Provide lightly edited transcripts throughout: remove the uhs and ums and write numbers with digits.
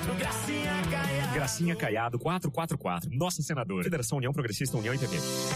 Gracinha Caiado 444. Nossa senadora. Federação União Progressista União e PP.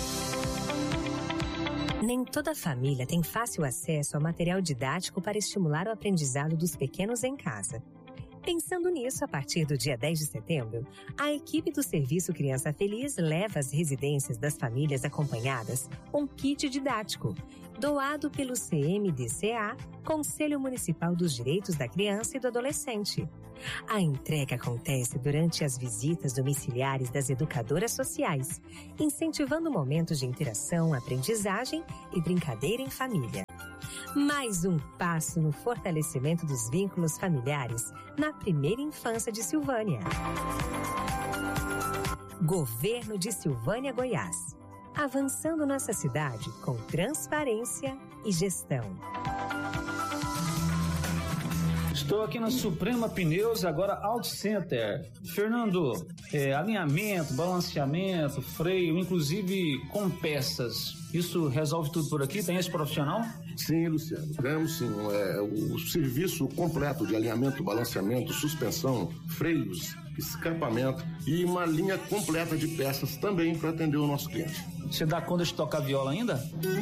Nem toda família tem fácil acesso ao material didático para estimular o aprendizado dos pequenos em casa. Pensando nisso, a partir do dia 10 de setembro, a equipe do Serviço Criança Feliz leva às residências das famílias acompanhadas um kit didático, doado pelo CMDCA, Conselho Municipal dos Direitos da Criança e do Adolescente. A entrega acontece durante as visitas domiciliares das educadoras sociais, incentivando momentos de interação, aprendizagem e brincadeira em família. Mais um passo no fortalecimento dos vínculos familiares na primeira infância de Silvânia. Governo de Silvânia, Goiás. Avançando nossa cidade com transparência e gestão. Estou aqui na Suprema Pneus, agora Auto Center. Fernando, alinhamento, balanceamento, freio, inclusive com peças. Isso resolve tudo por aqui? Tem esse profissional? Sim, Luciano. Temos sim. O serviço completo de alinhamento, balanceamento, suspensão, freios, escapamento e uma linha completa de peças também para atender o nosso cliente. Você dá conta de tocar viola ainda?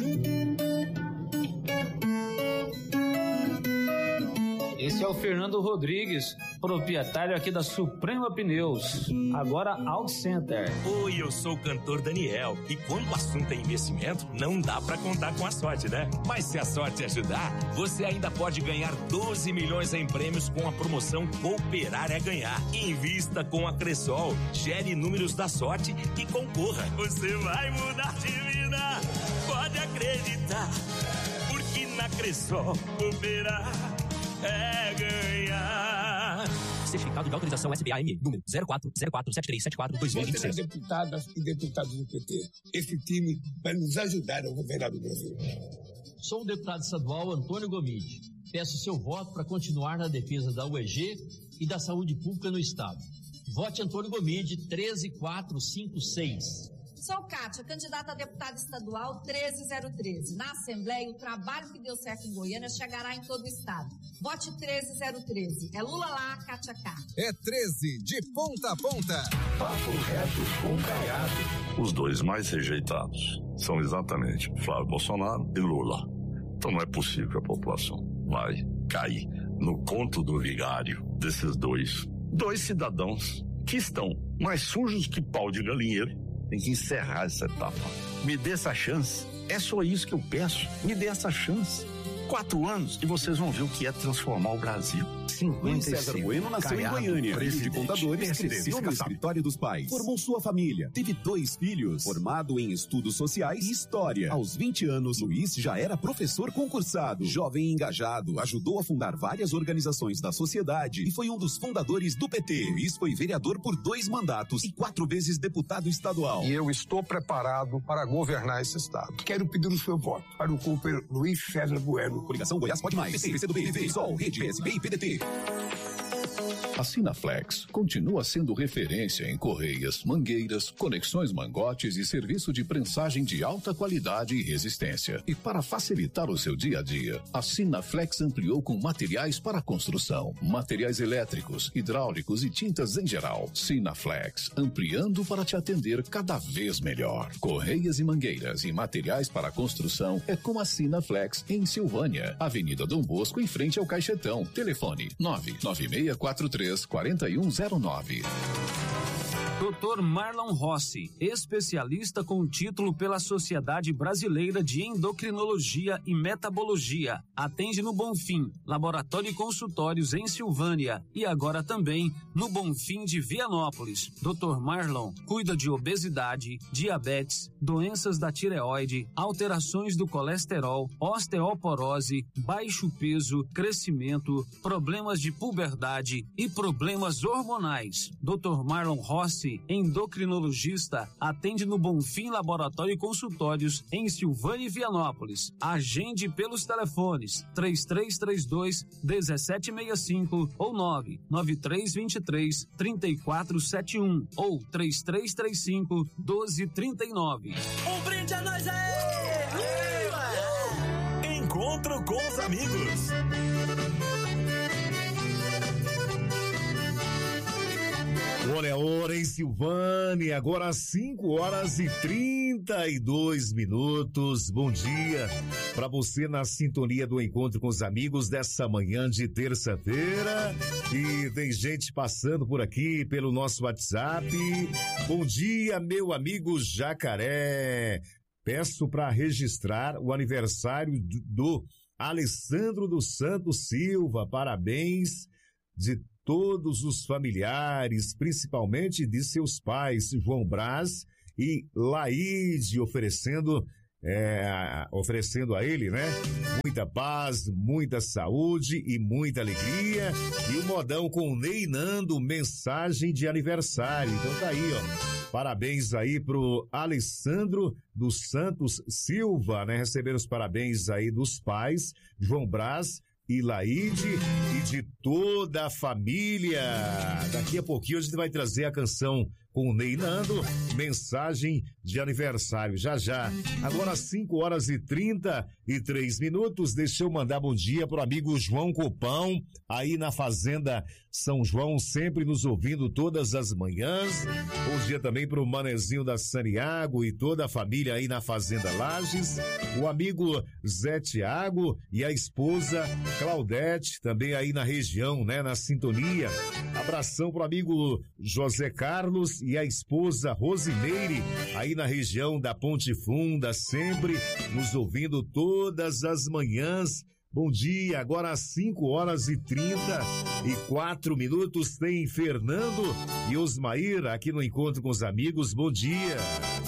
Esse é o Fernando Rodrigues, proprietário aqui da Suprema Pneus, agora Auto Center. Oi, eu sou o cantor Daniel, e quando o assunto é investimento, não dá pra contar com a sorte, né? Mas se a sorte ajudar, você ainda pode ganhar 12 milhões em prêmios com a promoção Cooperar é Ganhar. Invista com a Cressol, gere números da sorte e concorra. Você vai mudar de vida, pode acreditar, porque na Cressol Cooperar é ganhar. Certificado de autorização SBAM, número 04047374-2026. Deputadas e deputados do PT, esse time vai nos ajudar a governar o Brasil. Sou o deputado estadual Antônio Gomide. Peço seu voto para continuar na defesa da UEG e da saúde pública no Estado. Vote Antônio Gomide, 13456. Sou Kátia, candidata a deputada estadual 13013. Na Assembleia, o trabalho que deu certo em Goiânia chegará em todo o estado. Vote 13013. É Lula lá, Kátia cá. É 13, de ponta a ponta. Papo reto com Caiado. Os dois mais rejeitados são exatamente Flávio Bolsonaro e Lula. Então não é possível que a população vai cair no conto do vigário desses dois cidadãos que estão mais sujos que pau de galinheiro. Tem que encerrar essa etapa. Me dê essa chance. É só isso que eu peço. Me dê essa chance. 4 anos e vocês vão ver o que é transformar o Brasil. Luiz César Bueno nasceu em Goiânia, filho de contadores, cresceu no escritório dos pais, formou sua família, teve 2 filhos, formado em estudos sociais e história. Aos 20 anos, Luiz já era professor concursado, jovem e engajado, ajudou a fundar várias organizações da sociedade e foi um dos fundadores do PT. Luiz foi vereador por 2 mandatos e 4 vezes deputado estadual. E eu estou preparado para governar esse estado. Quero pedir o seu voto para o companheiro Luiz César Bueno. Coligação Goiás Pode Mais, PCdoB, PV, Sol, Rede, PSB e PDT. A Sinaflex continua sendo referência em correias, mangueiras, conexões mangotes e serviço de prensagem de alta qualidade e resistência. E para facilitar o seu dia a dia, a Sinaflex ampliou com materiais para construção, materiais elétricos, hidráulicos e tintas em geral. Sinaflex, ampliando para te atender cada vez melhor. Correias e mangueiras e materiais para construção é com a Sinaflex em Silvânia, Avenida Dom Bosco, em frente ao Caixetão. Telefone 99643 4109. Dr. Marlon Rossi, especialista com título pela Sociedade Brasileira de Endocrinologia e Metabologia. Atende no Bonfim, laboratório e consultórios em Silvânia e agora também no Bonfim de Vianópolis. Dr. Marlon cuida de obesidade, diabetes, doenças da tireoide, alterações do colesterol, osteoporose, baixo peso, crescimento, problemas de puberdade e problemas hormonais. Dr. Marlon Rossi, endocrinologista, atende no Bonfim Laboratório e Consultórios em Silvânia e Vianópolis. Agende pelos telefones 3332-1765 ou 99323-3471 ou 3335-1239. Um brinde a nós aí! Encontro com os amigos. É hora, hein, Silvânia? Agora às 5h32. Bom dia para você na sintonia do Encontro com os Amigos dessa manhã de terça-feira. E tem gente passando por aqui pelo nosso WhatsApp. Bom dia, meu amigo Jacaré. Peço para registrar o aniversário do Alessandro dos Santos Silva. Parabéns de todos os familiares, principalmente de seus pais, João Braz e Laíde, oferecendo a ele, né? Muita paz, muita saúde e muita alegria. E o modão com o Ney Nando, mensagem de aniversário. Então tá aí, ó. Parabéns aí pro Alessandro dos Santos Silva, né? Receber os parabéns aí dos pais, João Braz e Laíde e de toda a família. Daqui a pouquinho a gente vai trazer a canção com o Ney Nando, mensagem de aniversário, já. Agora às 5h33, deixa eu mandar bom dia pro amigo João Copão, aí na Fazenda São João, sempre nos ouvindo todas as manhãs. Bom dia também pro Manezinho da Saniago e toda a família aí na Fazenda Lages, o amigo Zé Tiago e a esposa Claudete, também aí na região, né, na sintonia. Abração pro amigo José Carlos e a esposa Rosimeire, aí na região da Ponte Funda, sempre nos ouvindo todas as manhãs. Bom dia, agora às 5h34, tem Fernando e Osmaíra aqui no Encontro com os Amigos. Bom dia.